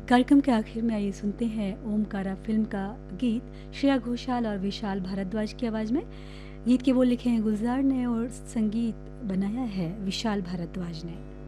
कार्यक्रम के आखिर में आइए सुनते हैं ओमकारा फिल्म का गीत श्रेया घोषाल और विशाल भारद्वाज की आवाज़ में। गीत के बोल लिखे हैं गुलजार ने और संगीत बनाया है विशाल भारद्वाज ने।